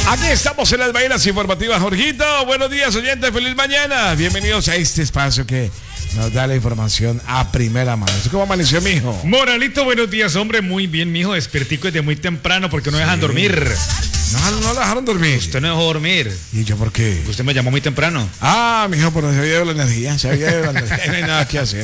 Aquí estamos en las mañanas informativas, Jorgito. Buenos días, oyentes, feliz mañana. Bienvenidos a este espacio que nos da la información a primera mano. ¿Cómo amaneció, mijo? Moralito, buenos días, hombre. Muy bien, mijo. Despiertico desde muy temprano porque no dejan dormir. No lo dejaron dormir. Usted no dejó dormir. ¿Y yo por qué? Usted me llamó muy temprano. Mijo, pero se había ido la energía. Se había ido la energía. No hay nada que hacer.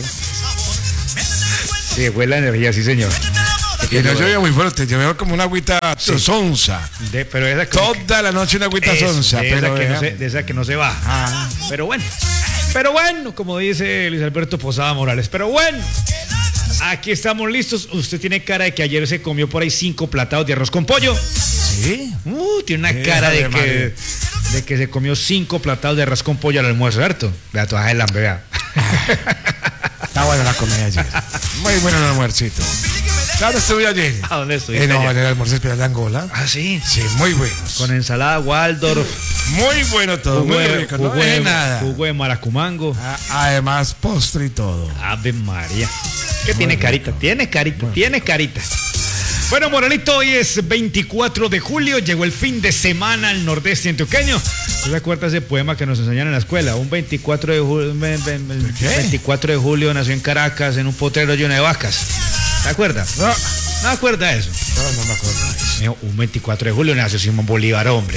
Sí, fue la energía, sí, señor. Y no llovía muy fuerte, llovió como una agüita sonsa. Pero esa toda la noche una agüita sonsa. De esa que no se va. Pero bueno, como dice Luis Alberto Posada Morales. Pero bueno, aquí estamos listos. Usted tiene cara de que ayer se comió por ahí 5 platados de arroz con pollo. ¿Sí? Tiene una cara de que se comió 5 platados de arroz con pollo al almuerzo, ¿cierto? Vea, toda el hambre, vea. Está buena la comida ayer. Muy bueno el almuercito. ¿Dónde estuve ayer? ¿A dónde estuviste? En el almuerzo especial de Angola. ¿Ah, sí? Sí, muy buenos. Con ensalada Waldorf. Muy bueno todo, muy rico. No es nada. Jugo de maracumango. Además, postre y todo. Ave María. ¿Qué tiene carita? Tiene carita. Bueno, Moralito, hoy es 24 de julio, llegó el fin de semana al nordeste antioqueño. ¿Tú te acuerdas de ese poema que nos enseñaron en la escuela? Un 24 de julio, 24 de julio nació en Caracas en un potrero lleno de vacas. ¿Te acuerdas? No me acuerdo de eso. No me acuerdo de eso. Un 24 de julio nació Simón Bolívar, hombre.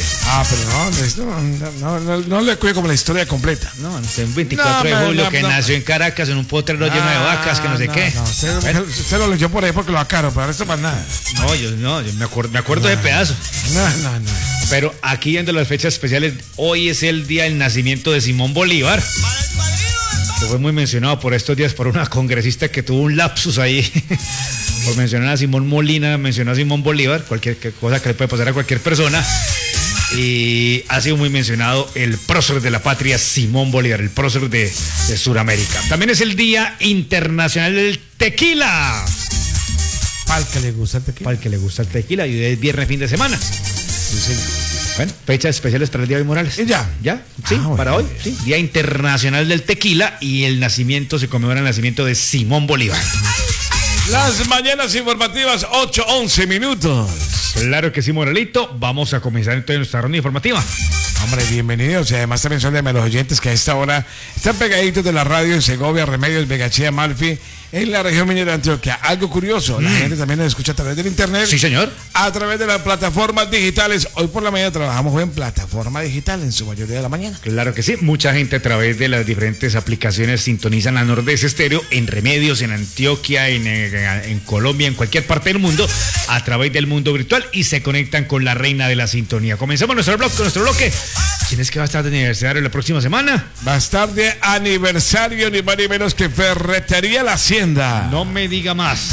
Pero no le cuide como la historia completa. No, un 24 de julio que nació en Caracas en un potrero lleno de vacas, que no sé qué. Usted lo leyó por ahí porque lo acaro, pero esto más nada. Yo me acuerdo de pedazo. No. Pero aquí viendo las fechas especiales, hoy es el día del nacimiento de Simón Bolívar, que fue muy mencionado por estos días por una congresista que tuvo un lapsus ahí. Por mencionar a Simón Molina, mencionó a Simón Bolívar, cualquier cosa que le puede pasar a cualquier persona. Y ha sido muy mencionado el prócer de la patria, Simón Bolívar, el prócer de Sudamérica. También es el Día Internacional del Tequila. Para el que le gusta el tequila. Y es viernes, fin de semana. Sí, señor. Bueno, fechas especiales para el Día de Morales. ¿Y ya? Sí, para hoy. Sí. Día Internacional del Tequila y se conmemora el nacimiento de Simón Bolívar. Las mañanas informativas, 8:11 minutos. Claro que sí, Moralito. Vamos a comenzar entonces nuestra ronda informativa. Hombre, bienvenidos. Y además también son de los oyentes que a esta hora están pegaditos de la radio en Segovia, Remedios, Vegachía, Malfi, en la región minera de Antioquia. Algo curioso, la gente también nos escucha a través del internet. Sí, señor. A través de las plataformas digitales. Hoy por la mañana trabajamos en plataforma digital en su mayoría de la mañana. Claro que sí. Mucha gente a través de las diferentes aplicaciones sintonizan a Nordeste Estéreo en Remedios, en Antioquia, en Colombia, en cualquier parte del mundo, a través del mundo virtual y se conectan con la reina de la sintonía. Comenzamos nuestro bloque. ¿Quién es que va a estar de aniversario la próxima semana? Va a estar de aniversario ni más ni menos que Ferretería La Hacienda. No me diga más.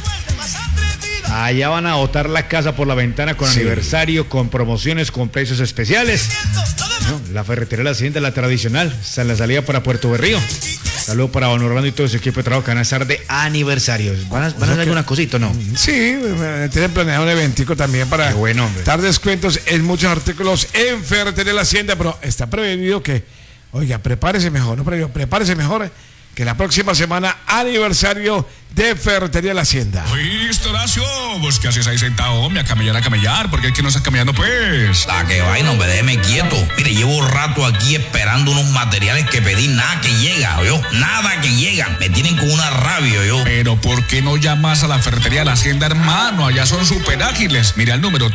Allá van a botar la casa por la ventana con aniversario, con promociones, con precios especiales. La Ferretería La Hacienda, la tradicional, la salida para Puerto Berrío. Saludos para Don Orlando y todo su equipo de trabajo que van a estar de aniversarios. ¿Van a hacer alguna cosita o no? Sí, tienen planeado un eventico también para dar descuentos en muchos artículos en Ferretería La Hacienda, pero está previsto que, oiga, prepárese mejor que la próxima semana aniversario de Ferretería La Hacienda. Listo, Horacio, pues ¿qué haces ahí sentado, hombre? A camellar, porque es que no estás caminando, pues. Que vaina, hombre, déjeme quieto. Mire, llevo un rato aquí esperando unos materiales que pedí, nada que llega, nada que llega. Me tienen con una rabia, Pero ¿por qué no llamas a la Ferretería La Hacienda, hermano? Allá son súper ágiles. Mira el número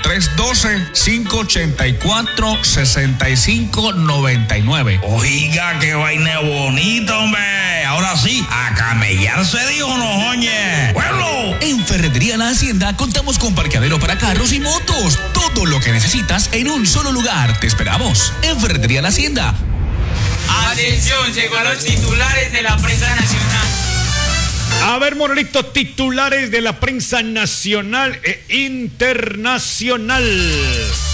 312-584-6599. Oiga, qué vaina bonita, hombre. Ahora sí, a camellar se dijo, no, oye. ¡Pueblo! En Ferretería La Hacienda contamos con parqueadero para carros y motos. Todo lo que necesitas en un solo lugar. Te esperamos en Ferretería La Hacienda. Atención, llegó a los titulares de la prensa nacional. A ver, Moralito, titulares de la prensa nacional e internacional.